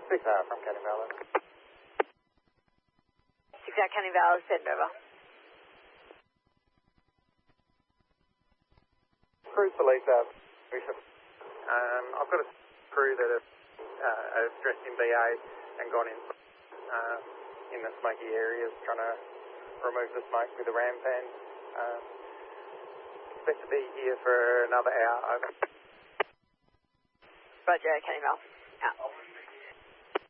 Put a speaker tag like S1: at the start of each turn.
S1: 6 hour from Canning Vale.
S2: 6 hour Canning Vale, send over.
S1: Cruise police Bishop. I've got a crew that have dressed in BA and gone in the smoky areas trying to remove the smoke with the ram fan. Expect to be here for another hour. Over.
S2: Roger, Canning Vale. Out.